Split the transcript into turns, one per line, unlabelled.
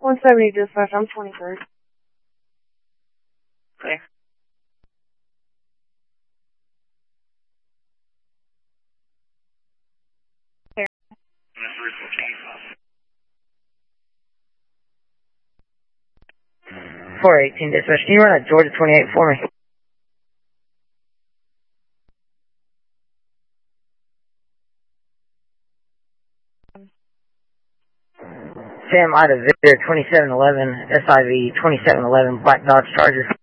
170 dispatch, I'm 23rd.
Okay.
Here.
418 dispatch, can you run a Georgia 28 for me? Sam Ida Victor 2711 SIV 2711 Black Dodge Charger.